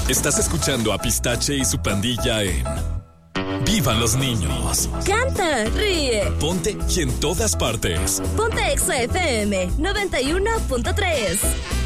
Estás escuchando a Pistache y su pandilla en ¡Vivan los niños! Canta, ríe. Ponte y en todas partes. Ponte Exa FM 91.3.